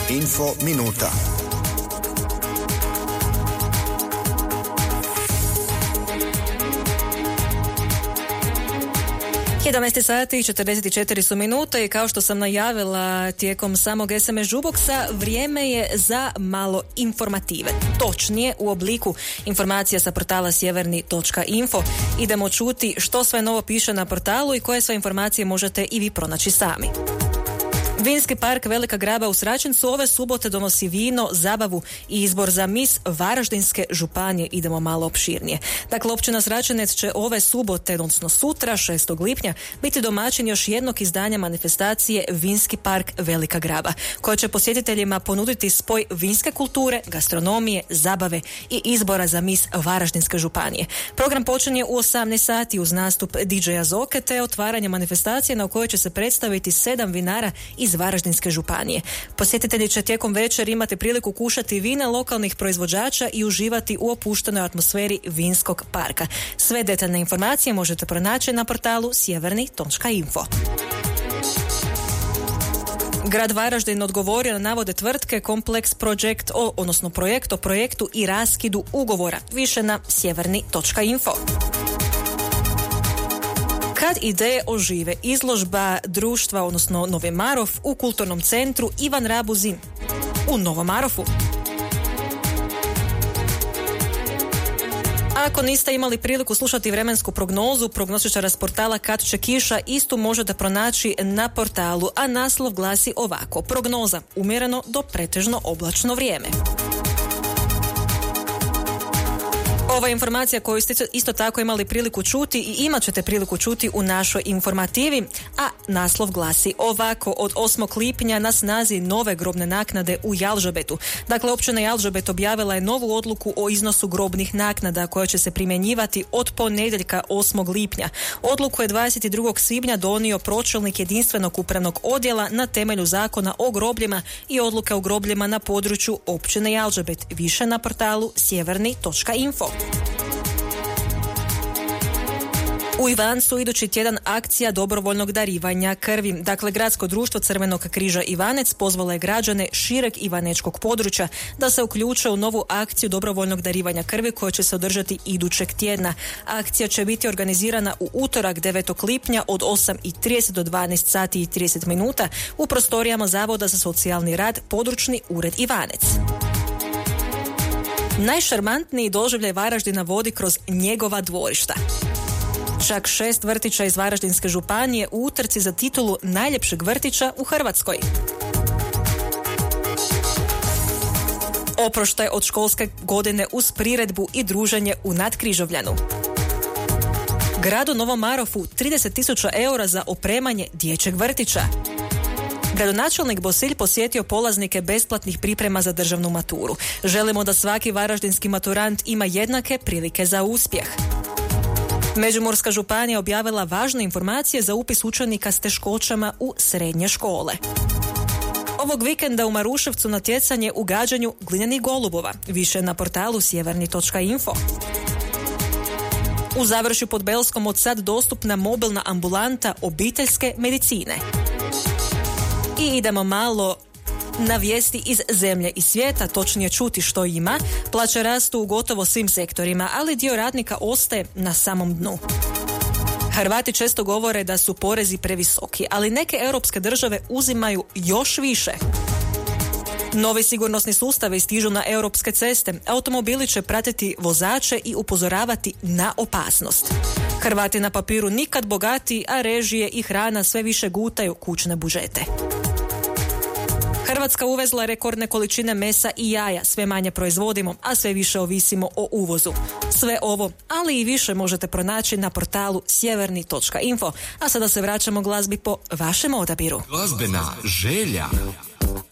Info minuta. 11 sati i 44 su minute i kao što sam najavila tijekom samog SMS Jukeboxa, vrijeme je za malo informative. Točnije u obliku informacija sa portala sjeverni.info. Idemo čuti što sve novo piše na portalu i koje sve informacije možete i vi pronaći sami. Vinski park Velika Graba u Sraćencu ove subote donosi vino, zabavu i izbor za mis Varaždinske županije. Idemo malo opširnije. Dakle, općina Sraćenec će ove subote, odnosno sutra, 6. lipnja, biti domaćin još jednog izdanja manifestacije Vinski park Velika Graba, koja će posjetiteljima ponuditi spoj vinske kulture, gastronomije, zabave i izbora za mis Varaždinske županije. Program počinje u 18 sati uz nastup DJ-a Zoke te otvaranje manifestacije na kojoj će se predstaviti 7 vinara iz Varaždinske županije. Posjetitelji će tijekom večeri imati priliku kušati vina lokalnih proizvođača i uživati u opuštenoj atmosferi vinskog parka. Sve detaljne informacije možete pronaći na portalu sjeverni.info. Grad Varaždin odgovorio na navode tvrtke Complex Project, odnosno projekt o projektu i raskidu ugovora. Više na sjeverni.info. Kad ideje ožive, izložba društva, odnosno Novi Marof u kulturnom centru Ivan Rabuzin u Novom Marofu. Ako niste imali priliku slušati vremensku prognozu, prognostičara s portala Kad će kiša, istu možete pronaći na portalu, a naslov glasi ovako: prognoza, umjereno do pretežno oblačno vrijeme. Ova informacija koju ste isto tako imali priliku čuti i imat ćete priliku čuti u našoj informativi, a naslov glasi ovako: od 8. lipnja na snazi nove grobne naknade u Jalžabetu. Dakle, općina Jalžabet objavila je novu odluku o iznosu grobnih naknada koja će se primjenjivati od ponedjeljka 8. lipnja. Odluku je 22. svibnja donio pročelnik jedinstvenog upravnog odjela na temelju zakona o grobljima i odluke o grobljima na području općine Jalžabet. Više na portalu sjeverni.info. U Ivancu idući tjedan akcija dobrovoljnog darivanja krvi. Dakle, Gradsko društvo Crvenog križa Ivanec pozvalo je građane šireg ivanečkog područja da se uključe u novu akciju dobrovoljnog darivanja krvi koja će se održati idućeg tjedna. Akcija će biti organizirana u utorak 9. lipnja od 8:30 do 12 sati i 30 minuta u prostorijama Zavoda za socijalni rad, područni ured Ivanec. Najšarmantniji doživljaj Varaždina vodi kroz njegova dvorišta. Čak 6 vrtića iz Varaždinske županije u utrci za titulu najljepšeg vrtića u Hrvatskoj. Oproštaj od školske godine uz priredbu i druženje u Nadkrižovljanu. Gradu Novom Marofu 30.000 eura za opremanje dječjeg vrtića. Gradonačelnik Bosilj posjetio polaznike besplatnih priprema za državnu maturu. Želimo da svaki varaždinski maturant ima jednake prilike za uspjeh. Međimurska županija objavila važne informacije za upis učenika s teškoćama u srednje škole. Ovog vikenda u Maruševcu natjecanje u gađanju glinenih golubova. Više na portalu sjeverni.info. U Završju pod Belskom od sad dostupna mobilna ambulanta obiteljske medicine. I idemo malo na vijesti iz zemlje i svijeta, točnije čuti što ima. Plaće rastu u gotovo svim sektorima, ali dio radnika ostaje na samom dnu. Hrvati često govore da su porezi previsoki, ali neke europske države uzimaju još više. Novi sigurnosni sustavi stižu na europske ceste. Automobili će pratiti vozače i upozoravati na opasnost. Hrvati na papiru nikad bogatiji, a režije i hrana sve više gutaju kućne budžete. Hrvatska uvezla rekordne količine mesa i jaja, sve manje proizvodimo, a sve više ovisimo o uvozu. Sve ovo, ali i više možete pronaći na portalu sjeverni.info. A sada se vraćamo glazbi po vašem odabiru. Glazbena želja.